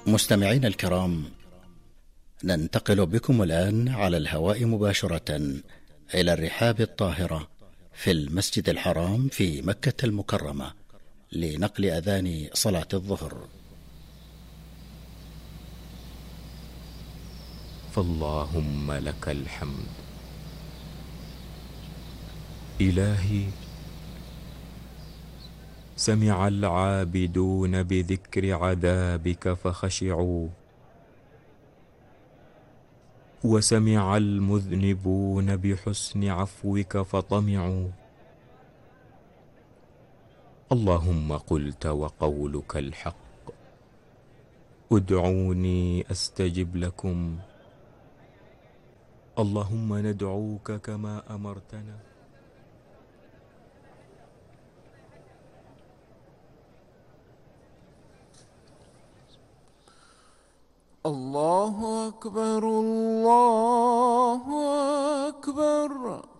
مستمعين الكرام، ننتقل بكم الآن على الهواء مباشرة إلى الرحاب الطاهرة في المسجد الحرام في مكة المكرمة لنقل أذان صلاة الظهر. فاللهم لك الحمد. إلهي، سمع العابدون بذكر عذابك فخشعوا، وسمع المذنبون بحسن عفوك فطمعوا. اللهم قلت وقولك الحق، ادعوني أستجب لكم. اللهم ندعوك كما أمرتنا. الله أكبر الله أكبر.